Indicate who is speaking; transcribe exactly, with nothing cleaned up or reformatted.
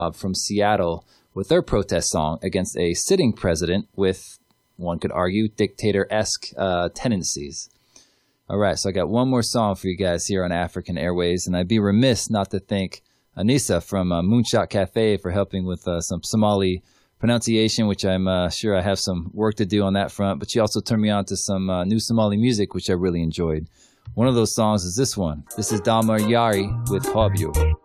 Speaker 1: uh, from Seattle with their protest song against a sitting president with, one could argue, dictator-esque uh, tendencies. All right, so I got one more song for you guys here on African Airways, and I'd be remiss not to thank Anissa from uh, Moonshot Cafe for helping with uh, some Somali pronunciation, which I'm uh, sure I have some work to do on that front, but she also turned me on to some uh, new Somali music, which I really enjoyed. One of those songs is this one. This is Dalmar Yari with Hobyo.